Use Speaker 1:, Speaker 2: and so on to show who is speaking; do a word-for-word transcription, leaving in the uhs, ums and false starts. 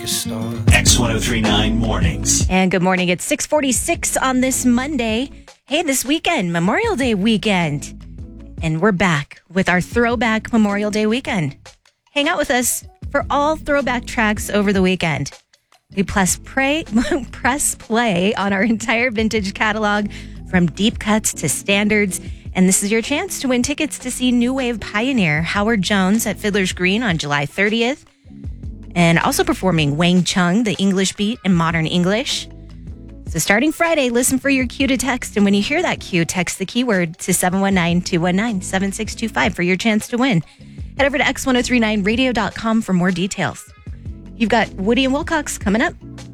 Speaker 1: X one oh three nine Mornings.
Speaker 2: And good morning. It's six forty-six on this Monday. Hey, this weekend, Memorial Day weekend. And we're back with our throwback Memorial Day weekend. Hang out with us for all throwback tracks over the weekend. We press, pray, press play on our entire vintage catalog from deep cuts to standards. And this is your chance to win tickets to see new wave pioneer Howard Jones at Fiddler's Green on July thirtieth. And also performing Wang Chung, the English Beat and Modern English. So starting Friday, listen for your cue to text. And when you hear that cue, text the keyword to seven one nine, two one nine, seven six two five for your chance to win. Head over to x ten thirty-nine radio dot com for more details. You've got Woody and Wilcox coming up.